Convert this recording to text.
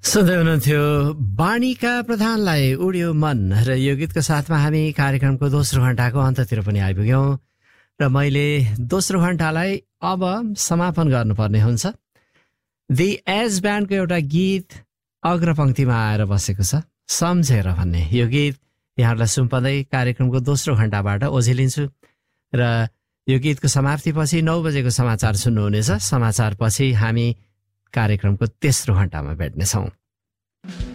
सुन्दै हुनुहुन्थ्यो वाणीका प्रधानलाई उड्यो मन र यो गीतको साथमा हामी कार्यक्रमको दोस्रो घण्टाको अन्ततिर पनि आइपुग्यौँ र मैले दोस्रो घण्टालाई अब समापन गर्नुपर्ने हुन्छ। दि एज ब्यान्डको एउटा गीत अग्रपङ्क्तिमा आएर बसेको छ, सम्झेर भन्ने। यो गीत यहाँहरूलाई सुम्पँदै कार्यक्रमको दोस्रो घण्टाबाट ओझेलिन्छु र यो गीतको समाप्तिपछि 9 बजेको समाचार सुन्नुहुनेछ। समाचारपछि हामी कार्यक्रमको तेस्रो घण्टामा भेट्नेछौँ।